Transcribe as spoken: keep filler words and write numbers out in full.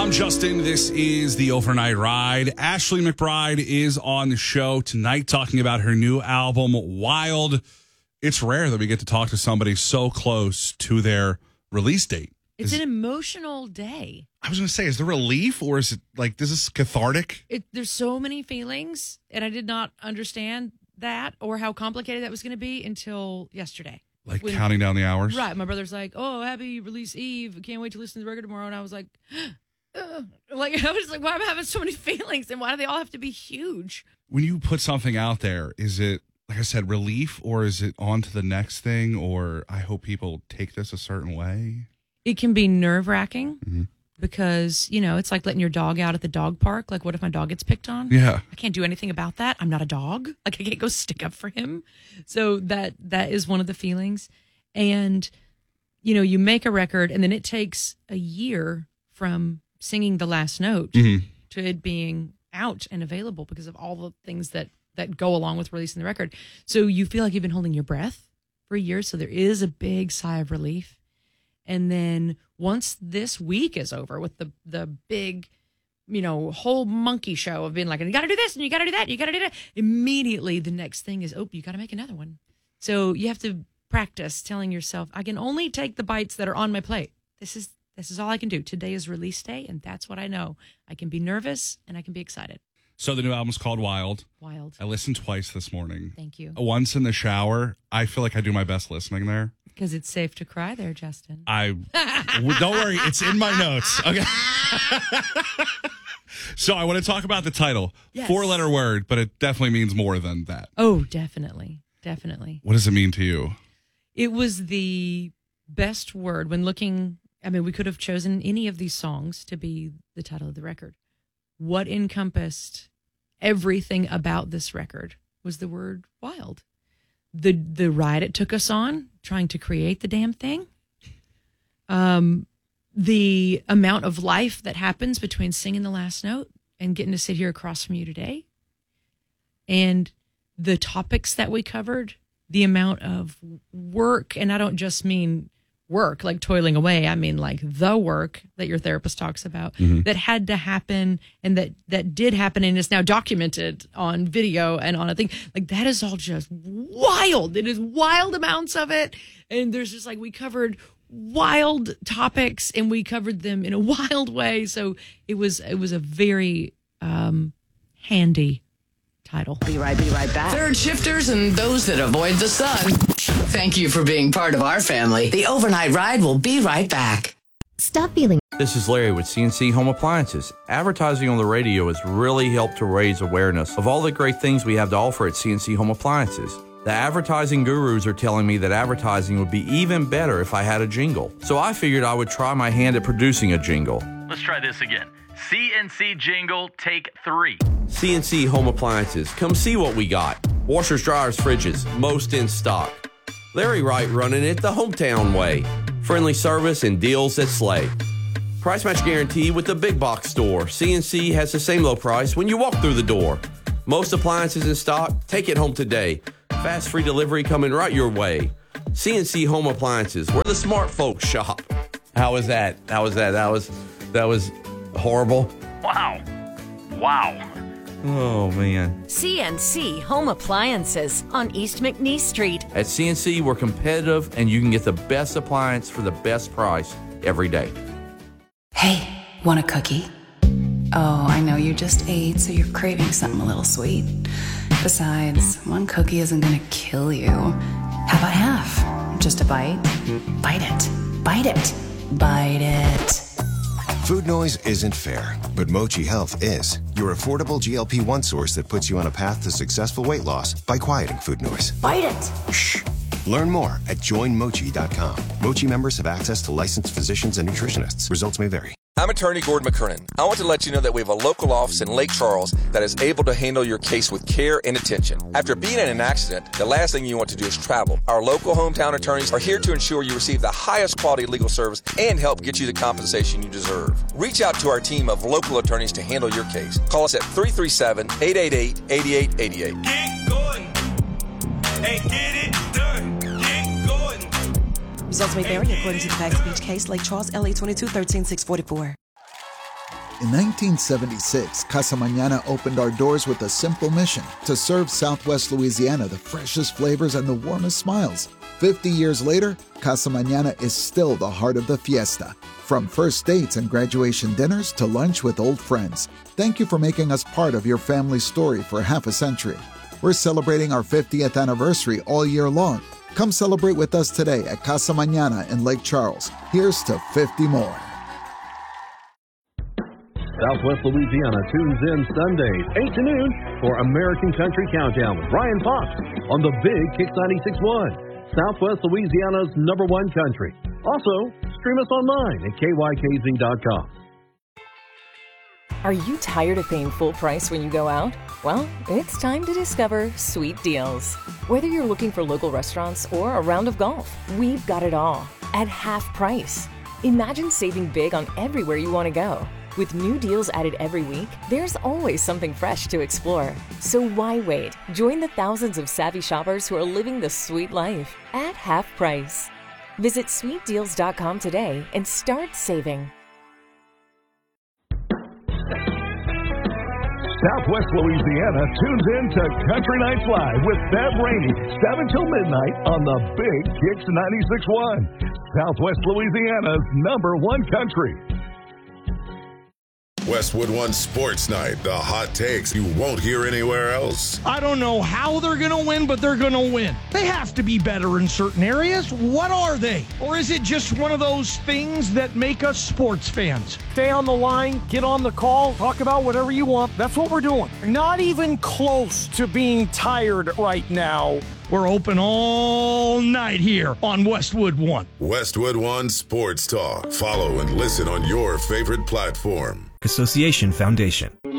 I'm Justin. This is the Overnight Ride. Ashley McBryde is on the show tonight talking about her new album, Wild. It's rare that we get to talk to somebody so close to their release date. It's is, an emotional day. I was going to say, is there relief or is it like, is this cathartic? It, there's so many feelings, and I did not understand that or how complicated that was going to be until yesterday. Like when, counting down the hours? Right. My brother's like, oh, happy release eve. Can't wait to listen to the record tomorrow. And I was like, Ugh. like, I was like, why am I having so many feelings? And why do they all have to be huge? When you put something out there, is it, like I said, relief, or is it on to the next thing, or I hope people take this a certain way? It can be nerve-wracking mm-hmm. because, you know, it's like letting your dog out at the dog park. Like, what if my dog gets picked on? Yeah. I can't do anything about that. I'm not a dog. Like, I can't go stick up for him. So that that is one of the feelings. And, you know, you make a record, and then it takes a year from singing the last note mm-hmm. to it being out and available because of all the things that, that go along with releasing the record. So you feel like you've been holding your breath for a year. So there is a big sigh of relief. And then once this week is over with the the big, you know, whole monkey show of being like, you got to do this and you got to do that, and you got to do that. Immediately the next thing is, oh, you got to make another one. So you have to practice telling yourself, I can only take the bites that are on my plate. This is this is all I can do. Today is release day, and that's what I know. I can be nervous and I can be excited. So the new album's called Wild. Wild. I listened twice this morning. Thank you. Once in the shower. I feel like I do my best listening there. Because it's safe to cry there, Justin. I don't worry, it's in my notes. Okay. So I want to talk about the title. Yes. Four-letter word, but it definitely means more than that. Oh, definitely. Definitely. What does it mean to you? It was the best word when looking. I mean, we could have chosen any of these songs to be the title of the record. What encompassed everything about this record was the word wild. The the ride it took us on, trying to create the damn thing. Um, the amount of life that happens between singing the last note and getting to sit here across from you today. And the topics that we covered, the amount of work, and I don't just mean work, like toiling away. I mean, like the work that your therapist talks about mm-hmm. that had to happen and that, that did happen and is now documented on video and on a thing. Like, that is all just wild. It is wild amounts of it. And there's just like, we covered wild topics and we covered them in a wild way. So it was, it was a very um, handy title. Be right, be right back. Third shifters and those that avoid the sun. Thank you for being part of our family. The Overnight Ride will be right back. Stop feeling. This is Larry with C N C Home Appliances. Advertising on the radio has really helped to raise awareness of all the great things we have to offer at C N C Home Appliances. The advertising gurus are telling me that advertising would be even better if I had a jingle. So I figured I would try my hand at producing a jingle. Let's try this again. C N C jingle, take three. C N C Home Appliances. Come see what we got. Washers, dryers, fridges, most in stock. Larry Wright running it the hometown way. Friendly service and deals that slay. Price match guarantee with the big box store. C N C has the same low price when you walk through the door. Most appliances in stock. Take it home today. Fast free delivery coming right your way. C N C Home Appliances, where the smart folks shop. How was that? How was that? That was that was horrible. Wow. Wow. Oh, man. C N C Home Appliances on East McNeese Street. At C N C, we're competitive, and you can get the best appliance for the best price every day. Hey, want a cookie? Oh, I know you just ate, so you're craving something a little sweet. Besides, one cookie isn't gonna kill you. How about half? Just a bite? Bite it. Bite it. Bite it. Food noise isn't fair, but Mochi Health is. Your affordable G L P one source that puts you on a path to successful weight loss by quieting food noise. Bite it. Shh. Learn more at join mochi dot com. Mochi members have access to licensed physicians and nutritionists. Results may vary. I'm attorney Gordon McKernan. I want to let you know that we have a local office in Lake Charles that is able to handle your case with care and attention. After being in an accident, the last thing you want to do is travel. Our local hometown attorneys are here to ensure you receive the highest quality legal service and help get you the compensation you deserve. Reach out to our team of local attorneys to handle your case. Call us at three three seven, eight eight eight, eight eight eight eight. Get going and get it done. Get going. Results may vary according to the facts of each case. Lake Charles, L A twenty-two, thirteen six forty-four. In nineteen seventy-six, Casa Mañana opened our doors with a simple mission to serve Southwest Louisiana the freshest flavors and the warmest smiles. fifty years later, Casa Mañana is still the heart of the fiesta. From first dates and graduation dinners to lunch with old friends. Thank you for making us part of your family story for half a century. We're celebrating our fiftieth anniversary all year long. Come celebrate with us today at Casa Mañana in Lake Charles. Here's to fifty more. Southwest Louisiana tunes in Sundays, eight to noon for American Country Countdown with Brian Fox on the Big Kicks ninety-six point one, Southwest Louisiana's number one country. Also, stream us online at K Y K Z dot com. Are you tired of paying full price when you go out? Well, it's time to discover Sweet Deals. Whether you're looking for local restaurants or a round of golf, we've got it all at half price. Imagine saving big on everywhere you want to go. With new deals added every week, there's always something fresh to explore. So why wait? Join the thousands of savvy shoppers who are living the sweet life at half price. Visit sweet deals dot com today and start saving. Southwest Louisiana tunes in to Country Nights Live with Bev Rainey, seven till midnight on the Big Kicks ninety-six point one, Southwest Louisiana's number one country. Westwood One Sports Night, the hot takes you won't hear anywhere else. I don't know how they're going to win, but they're going to win. They have to be better in certain areas. What are they? Or is it just one of those things that make us sports fans? Stay on the line, get on the call, talk about whatever you want. That's what we're doing. Not even close to being tired right now. We're open all night here on Westwood One. Westwood One Sports Talk. Follow and listen on your favorite platform. Association Foundation.